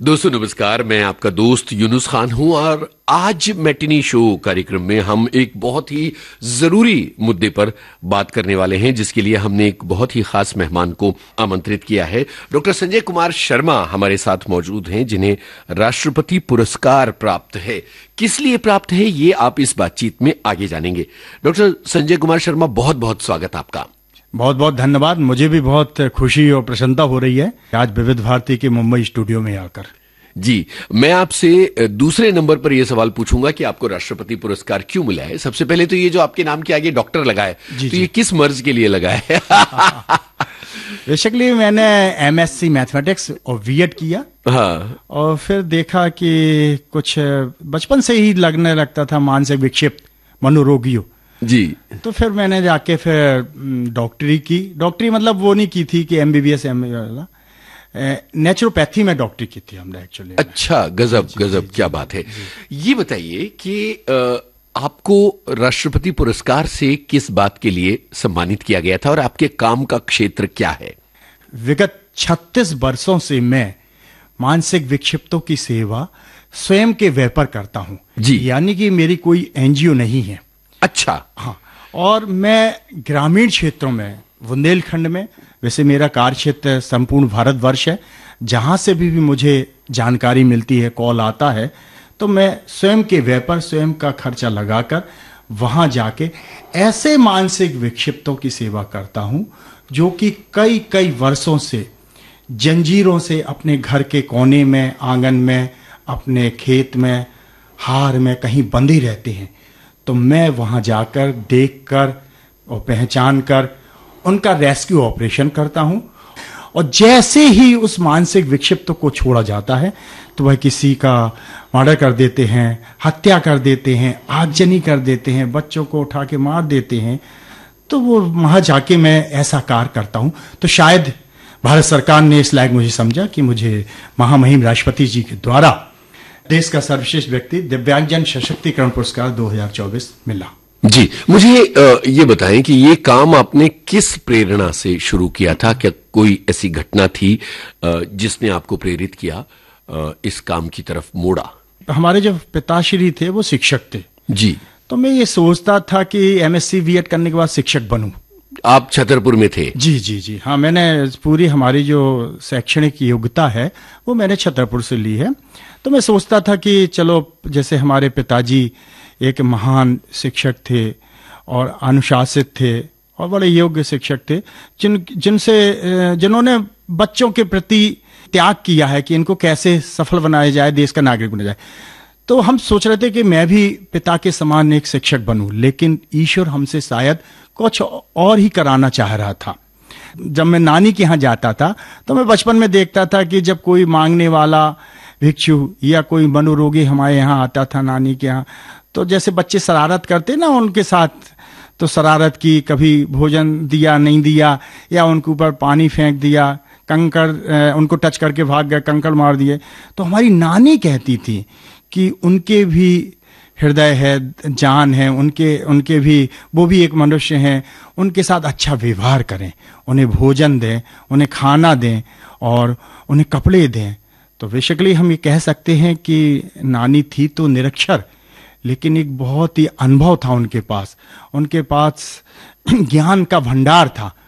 दोस्तों नमस्कार, मैं आपका दोस्त यूनुस खान हूं और आज मैटिनी शो कार्यक्रम में हम एक बहुत ही जरूरी मुद्दे पर बात करने वाले हैं, जिसके लिए हमने एक बहुत ही खास मेहमान को आमंत्रित किया है। डॉक्टर संजय कुमार शर्मा हमारे साथ मौजूद हैं, जिन्हें राष्ट्रपति पुरस्कार प्राप्त है। किस लिए प्राप्त है ये आप इस बातचीत में आगे जानेंगे। डॉक्टर संजय कुमार शर्मा, बहुत बहुत स्वागत आपका। बहुत बहुत धन्यवाद। मुझे भी बहुत खुशी और प्रसन्नता हो रही है आज विविध भारती के मुंबई स्टूडियो में आकर। जी, मैं आपसे दूसरे नंबर पर यह सवाल पूछूंगा कि आपको राष्ट्रपति पुरस्कार क्यों मिला है। सबसे पहले तो ये जो आपके नाम के आगे डॉक्टर लगा है, तो ये किस मर्ज के लिए लगा है? बेसिकली मैंने एमएससी मैथमेटिक्स और बीएड किया। हाँ। और फिर देखा कि कुछ बचपन से ही लगने लगता था मानसिक विक्षिप्त मनोरोगियों जी। तो फिर मैंने जाके फिर डॉक्टरी की। डॉक्टरी मतलब वो नहीं की थी कि एमबीबीएस नेचुरोपैथी में डॉक्टरी की थी हमने एक्चुअली। अच्छा, गजब गजब, क्या बात है। ये बताइए कि आपको राष्ट्रपति पुरस्कार से किस बात के लिए सम्मानित किया गया था और आपके काम का क्षेत्र क्या है? विगत 36 वर्षों से मैं मानसिक विक्षिप्तों की सेवा स्वयं के व्यय पर करता हूं जी। यानी कि मेरी कोई एनजीओ नहीं है। अच्छा। हाँ, और मैं ग्रामीण क्षेत्रों में, बुंदेलखंड में, वैसे मेरा कार्य क्षेत्र संपूर्ण भारतवर्ष है, जहां से भी मुझे जानकारी मिलती है, कॉल आता है, तो मैं स्वयं के व्यय पर स्वयं का खर्चा लगाकर वहां जाके ऐसे मानसिक विक्षिप्तों की सेवा करता हूं जो कि कई कई वर्षों से जंजीरों से अपने घर के कोने में, आंगन में, अपने खेत में, हार में कहीं बंधे रहते हैं। तो मैं वहां जाकर देखकर और पहचान कर उनका रेस्क्यू ऑपरेशन करता हूं। और जैसे ही उस मानसिक विक्षिप्त को छोड़ा जाता है तो वह किसी का मर्डर कर देते हैं, हत्या कर देते हैं, आगजनी कर देते हैं, बच्चों को उठा के मार देते हैं। तो वो वहां जाके मैं ऐसा कार्य करता हूं। तो शायद भारत सरकार ने इस लायक मुझे समझा कि मुझे महामहिम राष्ट्रपति जी के द्वारा देश का सर्वश्रेष्ठ व्यक्ति दिव्यांगजन सशक्तिकरण पुरस्कार 2024 मिला। जी, मुझे ये बताएं कि ये काम आपने किस प्रेरणा से शुरू किया था? क्या कोई ऐसी घटना थी जिसने आपको प्रेरित किया, इस काम की तरफ मोड़ा? हमारे जो पिताश्री थे वो शिक्षक थे जी। तो मैं ये सोचता था कि एमएससी बीएड करने के बाद शिक्षक बनूं। आप छतरपुर में थे? जी जी जी हाँ, मैंने पूरी हमारी जो शैक्षणिक योग्यता है वो मैंने छतरपुर से ली है। तो मैं सोचता था कि चलो, जैसे हमारे पिताजी एक महान शिक्षक थे और अनुशासित थे और बड़े योग्य शिक्षक थे, जिन्होंने बच्चों के प्रति त्याग किया है कि इनको कैसे सफल बनाया जाए, देश का नागरिक बना जाए। तो हम सोच रहे थे कि मैं भी पिता के समान एक शिक्षक बनूं, लेकिन ईश्वर हमसे शायद कुछ और ही कराना चाह रहा था। जब मैं नानी के यहाँ जाता था तो मैं बचपन में देखता था कि जब कोई मांगने वाला भिक्षु या कोई मनोरोगी हमारे यहाँ आता था नानी के यहाँ, तो जैसे बच्चे शरारत करते ना उनके साथ, तो शरारत की, कभी भोजन दिया नहीं दिया या उनके ऊपर पानी फेंक दिया, कंकड़ उनको टच करके भाग गए, कंकड़ मार दिए। तो हमारी नानी कहती थी कि उनके भी हृदय है, जान है, उनके भी, वो भी एक मनुष्य हैं, उनके साथ अच्छा व्यवहार करें, उन्हें भोजन दें, उन्हें खाना दें और उन्हें कपड़े दें। तो बेसिकली हम ये कह सकते हैं कि नानी थी तो निरक्षर, लेकिन एक बहुत ही अनुभव था उनके पास ज्ञान का भंडार था।